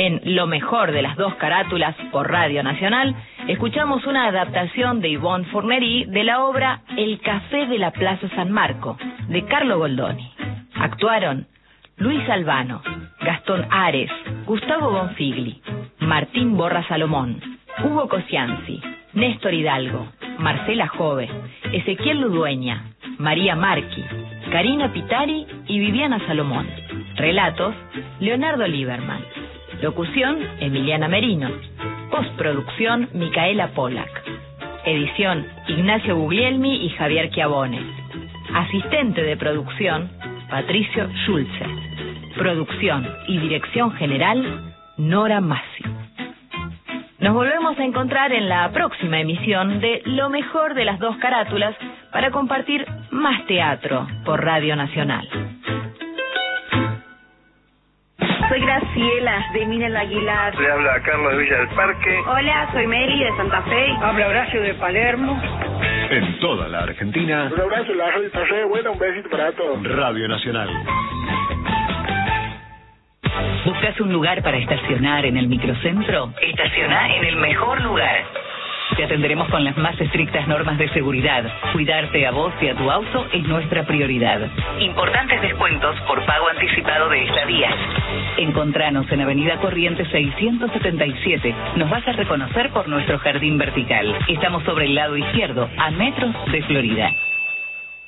En Lo mejor de las dos carátulas por Radio Nacional, escuchamos una adaptación de Yvonne Fournery de la obra El café de la Plaza San Marco, de Carlo Goldoni. Actuaron Luis Albano, Gastón Ares, Gustavo Bonfigli, Martín Borra Salomón, Hugo Cosianzi, Néstor Hidalgo, Marcela Jove, Ezequiel Ludueña, María Marchi, Karina Pitari y Viviana Salomón. Relatos, Leonardo Lieberman. Locución, Emiliana Merino. Postproducción, Micaela Polak. Edición, Ignacio Guglielmi y Javier Chiavone. Asistente de producción, Patricio Schulze. Producción y dirección general, Nora Massi. Nos volvemos a encontrar en la próxima emisión de Lo mejor de las dos carátulas para compartir más teatro por Radio Nacional. Soy Graciela, de Minel Aguilar. Le habla Carlos de Villa del Parque. Hola, soy Meli, de Santa Fe. Habla Horacio, de Palermo. En toda la Argentina. Un abrazo, la radio está re buena, un besito para todos. Radio Nacional. ¿Buscas un lugar para estacionar en el microcentro? Estaciona en el mejor lugar. Te atenderemos con las más estrictas normas de seguridad. Cuidarte a vos y a tu auto es nuestra prioridad. Importantes descuentos por pago anticipado de estadías. Encontranos en Avenida Corrientes 677. Nos vas a reconocer por nuestro jardín vertical. Estamos sobre el lado izquierdo, a metros de Florida.